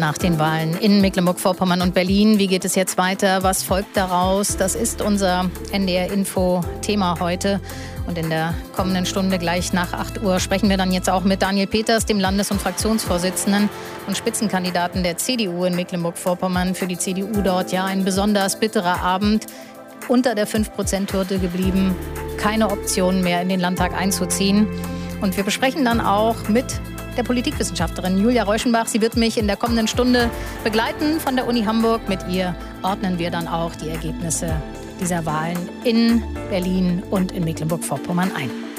nach den Wahlen in Mecklenburg-Vorpommern und Berlin. Wie geht es jetzt weiter? Was folgt daraus? Das ist unser NDR-Info-Thema heute. Und in der kommenden Stunde gleich nach 8 Uhr sprechen wir dann jetzt auch mit Daniel Peters, dem Landes- und Fraktionsvorsitzenden und Spitzenkandidaten der CDU in Mecklenburg-Vorpommern. Für die CDU dort ja ein besonders bitterer Abend. Unter der 5%-Hürde geblieben. Keine Option mehr in den Landtag einzuziehen. Und wir besprechen dann auch mit der Politikwissenschaftlerin Julia Reuschenbach. Sie wird mich in der kommenden Stunde begleiten von der Uni Hamburg. Mit ihr ordnen wir dann auch die Ergebnisse dieser Wahlen in Berlin und in Mecklenburg-Vorpommern ein.